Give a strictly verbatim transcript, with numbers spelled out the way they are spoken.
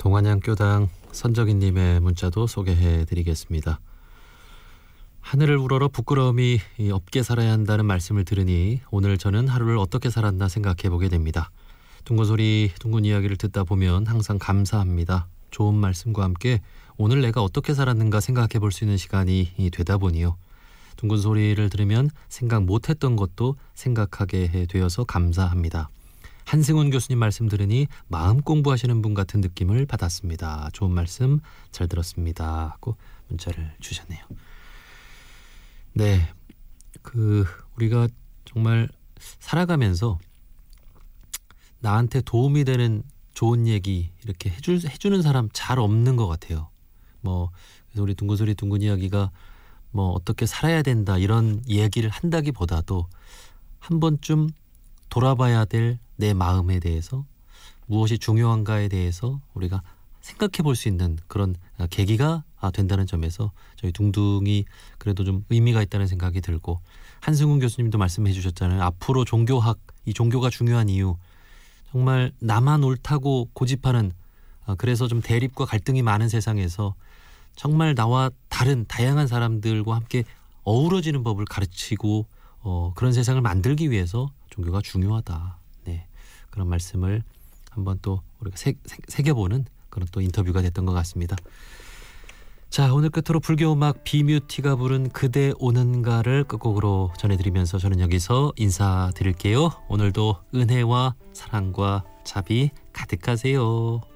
동안양교당 선적인님의 문자도 소개해드리겠습니다. 하늘을 우러러 부끄러움이 없게 살아야 한다는 말씀을 들으니 오늘 저는 하루를 어떻게 살았나 생각해보게 됩니다. 둥근 소리, 둥근 이야기를 듣다 보면 항상 감사합니다. 좋은 말씀과 함께 오늘 내가 어떻게 살았는가 생각해볼 수 있는 시간이 되다 보니요. 둥근 소리를 들으면 생각 못했던 것도 생각하게 되어서 감사합니다. 한승훈 교수님 말씀 들으니 마음 공부하시는 분 같은 느낌을 받았습니다. 좋은 말씀 잘 들었습니다. 하고 문자를 주셨네요. 네, 그 우리가 정말 살아가면서 나한테 도움이 되는 좋은 얘기 이렇게 해줄, 해주는 사람 잘 없는 것 같아요. 뭐 그래서 우리 둥근소리 둥근 이야기가 뭐 어떻게 살아야 된다 이런 얘기를 한다기보다도 한 번쯤 돌아봐야 될 내 마음에 대해서 무엇이 중요한가에 대해서 우리가 생각해 볼 수 있는 그런 계기가 된다는 점에서 저희 둥둥이 그래도 좀 의미가 있다는 생각이 들고, 한승훈 교수님도 말씀해 주셨잖아요. 앞으로 종교학, 이 종교가 중요한 이유, 정말 나만 옳다고 고집하는, 그래서 좀 대립과 갈등이 많은 세상에서 정말 나와 다른 다양한 사람들과 함께 어우러지는 법을 가르치고 어, 그런 세상을 만들기 위해서 종교가 중요하다. 네, 그런 말씀을 한번 또 우리가 새, 새, 새겨보는 그런 또 인터뷰가 됐던 것 같습니다. 자, 오늘 끝으로 불교 음악 비뮤티가 부른 그대 오는가를 끝곡으로 전해드리면서 저는 여기서 인사드릴게요. 오늘도 은혜와 사랑과 자비 가득하세요.